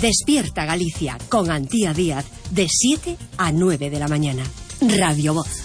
Despierta Galicia con Antía Díaz de 7 a 9 de la mañana. Radio Voz.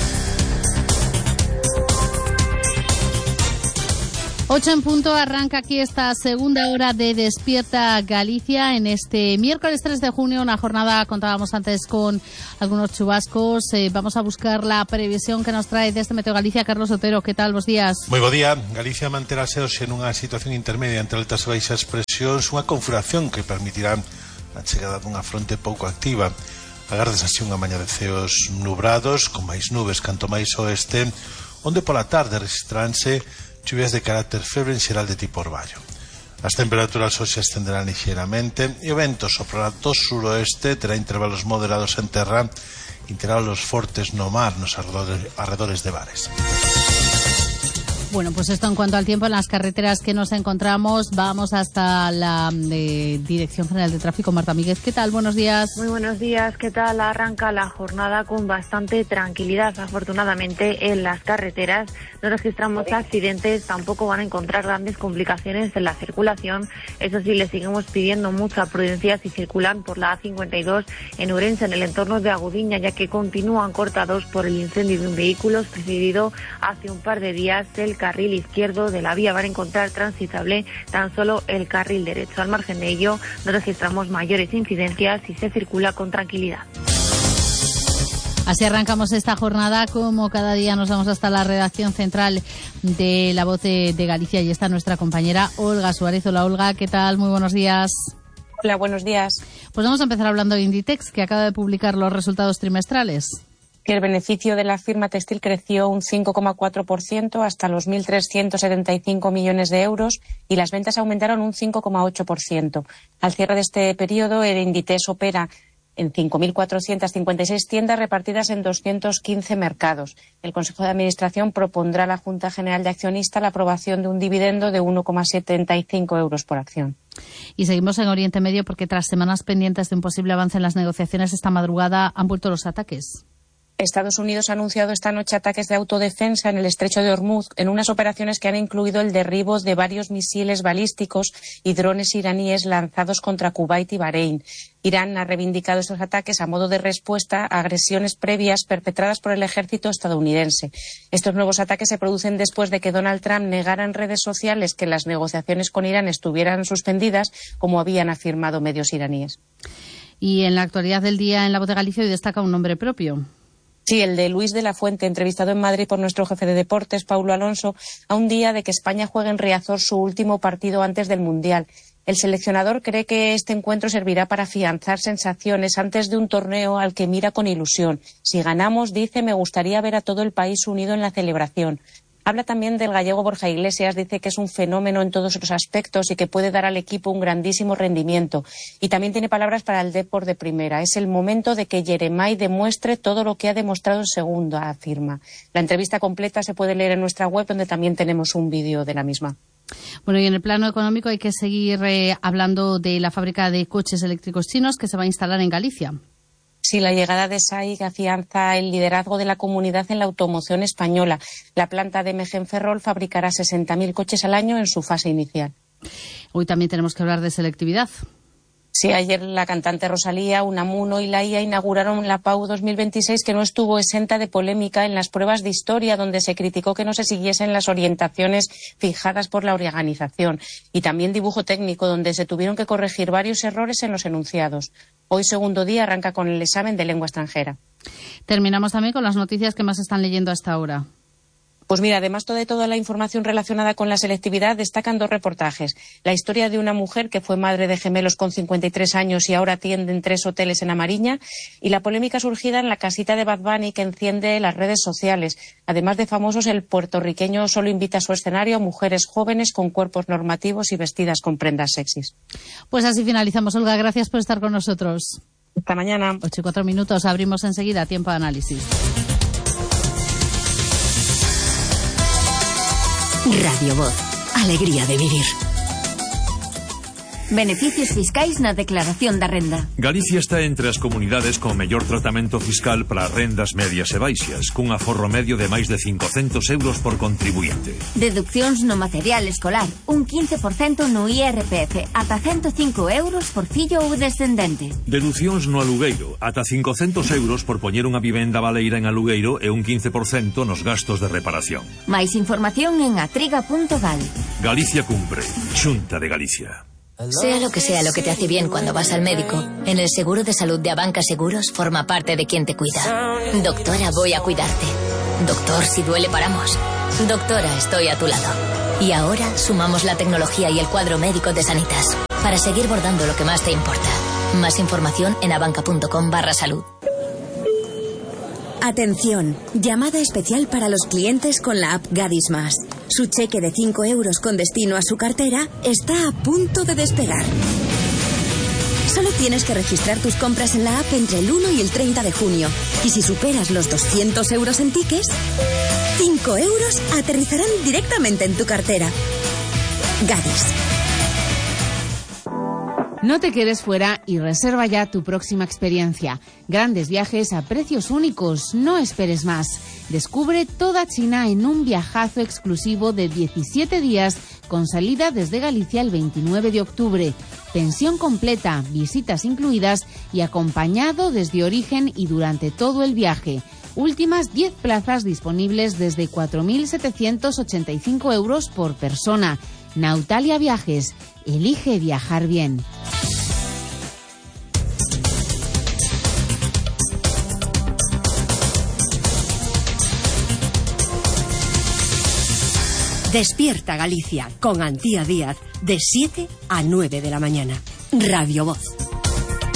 8 en punto, arranca aquí esta segunda hora de Despierta Galicia en este miércoles 3 de junio, una jornada, contábamos antes, con algunos chubascos. Vamos a buscar la previsión que nos trae desde Meteo Galicia. Carlos Otero, ¿qué tal? Bos días. Moi bo día. Galicia manterase hoxe nunha situación intermedia entre altas e baixas presións, unha configuración que permitirá a chegada dunha fronte pouco activa. Agardas así unha mañá de ceos nubrados, con máis nubes canto máis oeste, onde pola tarde registránse chuvias de carácter febre en xeral de tipo orballo. As temperaturas hoxe ascenderán ligeiramente e o vento soprará do suroeste, terá intervalos moderados en terra, intervalos fortes no mar, nos arredores de bares. Bueno, pues esto en cuanto al tiempo en las carreteras que nos encontramos. Vamos hasta la Dirección General de Tráfico. Marta Míguez, ¿qué tal? Buenos días. Muy buenos días, ¿qué tal? Arranca la jornada con bastante tranquilidad. Afortunadamente en las carreteras no registramos accidentes, tampoco van a encontrar grandes complicaciones en la circulación. Eso sí, les seguimos pidiendo mucha prudencia si circulan por la A52 en Ourense, en el entorno de Agudiña, ya que continúan cortados por el incendio de un vehículo sucedido hace un par de días. El carril izquierdo de la vía van a encontrar transitable tan solo el carril derecho. Al margen de ello, no registramos mayores incidencias y se circula con tranquilidad. Así arrancamos esta jornada. Como cada día nos vamos hasta la redacción central de La Voz de Galicia y está nuestra compañera Olga Suárez. Hola Olga, ¿qué tal? Muy buenos días. Hola, buenos días. Pues vamos a empezar hablando de Inditex, que acaba de publicar los resultados trimestrales. El beneficio de la firma textil creció un 5,4% hasta los 1.375 millones de euros y las ventas aumentaron un 5,8%. Al cierre de este periodo, el Inditex opera en 5.456 tiendas repartidas en 215 mercados. El Consejo de Administración propondrá a la Junta General de Accionistas la aprobación de un dividendo de 1,75 euros por acción. Y seguimos en Oriente Medio porque tras semanas pendientes de un posible avance en las negociaciones, esta madrugada han vuelto los ataques. Estados Unidos ha anunciado esta noche ataques de autodefensa en el estrecho de Hormuz, en unas operaciones que han incluido el derribo de varios misiles balísticos y drones iraníes lanzados contra Kuwait y Bahrein. Irán ha reivindicado estos ataques a modo de respuesta a agresiones previas perpetradas por el ejército estadounidense. Estos nuevos ataques se producen después de que Donald Trump negara en redes sociales que las negociaciones con Irán estuvieran suspendidas, como habían afirmado medios iraníes. Y en la actualidad del día en La Voz de Galicia hoy destaca un nombre propio. Sí, el de Luis de la Fuente, entrevistado en Madrid por nuestro jefe de deportes, Paulo Alonso, a un día de que España juegue en Riazor su último partido antes del Mundial. El seleccionador cree que este encuentro servirá para afianzar sensaciones antes de un torneo al que mira con ilusión. Si ganamos, dice, me gustaría ver a todo el país unido en la celebración. Habla también del gallego Borja Iglesias, dice que es un fenómeno en todos los aspectos y que puede dar al equipo un grandísimo rendimiento. Y también tiene palabras para el Depor de primera. Es el momento de que Yeremay demuestre todo lo que ha demostrado en segunda, afirma. La entrevista completa se puede leer en nuestra web, donde también tenemos un vídeo de la misma. Bueno, y en el plano económico hay que seguir hablando de la fábrica de coches eléctricos chinos que se va a instalar en Galicia. Sí, la llegada de SAIC afianza el liderazgo de la comunidad en la automoción española. La planta de MG en Ferrol fabricará 60.000 coches al año en su fase inicial. Hoy también tenemos que hablar de selectividad. Sí, ayer la cantante Rosalía, Unamuno y la IA inauguraron la PAU 2026, que no estuvo exenta de polémica en las pruebas de historia, donde se criticó que no se siguiesen las orientaciones fijadas por la organización. Y también dibujo técnico, donde se tuvieron que corregir varios errores en los enunciados. Hoy, segundo día, arranca con el examen de lengua extranjera. Terminamos también con las noticias que más están leyendo hasta ahora. Pues mira, además de toda la información relacionada con la selectividad, destacan dos reportajes. La historia de una mujer que fue madre de gemelos con 53 años y ahora atiende en 3 hoteles en Amariña, y la polémica surgida en la casita de Bad Bunny que enciende las redes sociales. Además de famosos, el puertorriqueño solo invita a su escenario a mujeres jóvenes con cuerpos normativos y vestidas con prendas sexys. Pues así finalizamos. Olga, gracias por estar con nosotros. Hasta mañana. 8:04. Abrimos enseguida Tiempo de Análisis. Radio Voz, alegría de vivir. Beneficios fiscais na declaración da renda. Galicia está entre as comunidades con mellor tratamento fiscal para rendas medias e baixas, cun aforro medio de máis de 500 euros por contribuinte. Deduccións no material escolar, un 15% no IRPF, ata 105 euros por fillo ou descendente. Deducións no alugueiro, ata 500 euros por poñer unha vivenda baleira en alugueiro e un 15% nos gastos de reparación. Máis información en atriga.gal. Galicia cumpre. Xunta de Galicia. Sea lo que te hace bien cuando vas al médico, en el seguro de salud de Abanca Seguros forma parte de quien te cuida. Doctora, voy a cuidarte. Doctor, si duele paramos. Doctora, estoy a tu lado. Y ahora sumamos la tecnología y el cuadro médico de Sanitas para seguir bordando lo que más te importa. Más información en abanca.com/salud. Atención, llamada especial para los clientes con la app Gadis Más. Su cheque de 5 euros con destino a su cartera está a punto de despegar. Solo tienes que registrar tus compras en la app entre el 1 y el 30 de junio. Y si superas los 200 euros en tickets, 5 euros aterrizarán directamente en tu cartera. Gadis. No te quedes fuera y reserva ya tu próxima experiencia. Grandes viajes a precios únicos, no esperes más. Descubre toda China en un viajazo exclusivo de 17 días con salida desde Galicia el 29 de octubre. Pensión completa, visitas incluidas y acompañado desde origen y durante todo el viaje. Últimas 10 plazas disponibles desde 4.785 euros por persona. Nautalia Viajes. Elige viajar bien. Despierta Galicia con Antía Díaz de 7 a 9 de la mañana. Radio Voz.